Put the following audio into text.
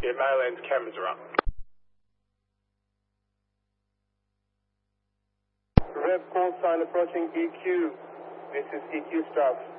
Okay, Maryland's cameras are up. Rev call sign approaching EQ. This is EQ staff.